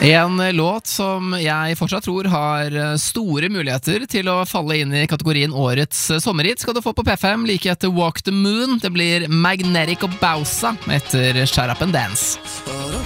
En låt som jeg fortsatt tror har store muligheter til å falle inn i kategorien Årets sommerhit skal du få på P5 like etter Walk the Moon. Det blir Magnetic og Bausa etter Shut Up and Dance.